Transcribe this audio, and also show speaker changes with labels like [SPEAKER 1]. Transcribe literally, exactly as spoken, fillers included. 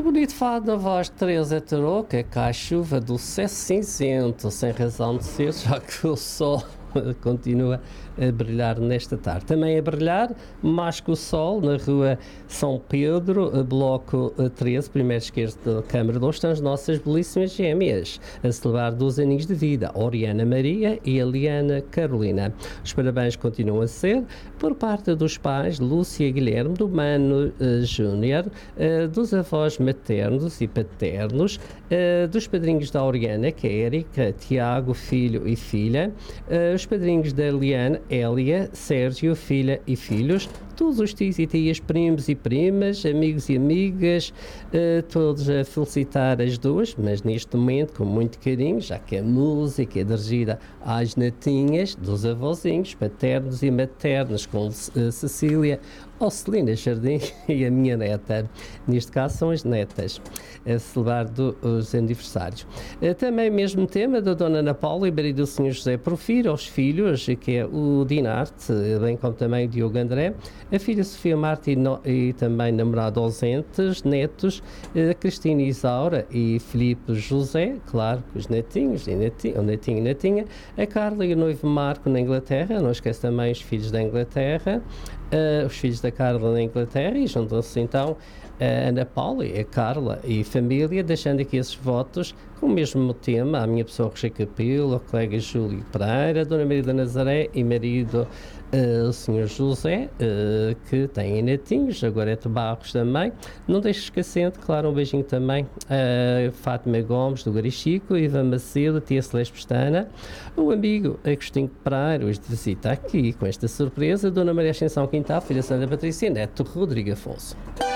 [SPEAKER 1] bonito fado na voz de Teresa Tarouca, que a chuva do sucesso cinzento, sem razão de ser, já que o sol continua a brilhar nesta tarde. Também a brilhar, mais que o sol, na rua São Pedro, bloco treze, primeiro esquerdo da Câmara dois, estão as nossas belíssimas gêmeas, a celebrar doze aninhos de vida, a Oriana Maria e a Liana Carolina. Os parabéns continuam a ser por parte dos pais Lúcia Guilherme, do Mano uh, Júnior, uh, dos avós maternos e paternos, uh, dos padrinhos da Oriana, que é Érica, Tiago, filho e filha, uh, os padrinhos da Liana, Hélia, Sérgio, filha e filhos, todos os tios e tias, primos e primas, amigos e amigas, uh, todos a felicitar as duas, mas neste momento com muito carinho, já que a música é dirigida às netinhas dos avózinhos, paternos e maternos, com uh, Cecília, Celina Jardim e a minha neta. Neste caso são as netas a celebrar do, os aniversários. Uh, também mesmo tema da Dona Ana Paula e marido do senhor José Profiro, aos filhos, que é o Dinarte, bem como também o Diogo André, a filha Sofia Marta e, no, e também namorado ausentes, netos, a Cristina Isaura e Filipe José, claro, com os netinhos, e netinho, o netinho e netinha, a Carla e o noivo Marco na Inglaterra, não esquece também os filhos da Inglaterra, uh, os filhos da Carla na Inglaterra, e juntam-se então a Ana Paula, a Carla e a família, deixando aqui esses votos com o mesmo tema, a minha pessoa Roger Capelo, o colega Júlio Pereira, a Dona Maria da Nazaré e marido Uh, o senhor José, uh, que tem netinhos, a Gorete Barros também. Não deixe esquecendo, claro, um beijinho também a uh, Fátima Gomes, do Garichico, Ivan Macedo, tia Celeste Pestana, o amigo Agostinho Pereira, hoje de visita aqui, com esta surpresa, Dona Maria Ascensão Quintal, filha Sandra Patrícia, neto Rodrigo Afonso.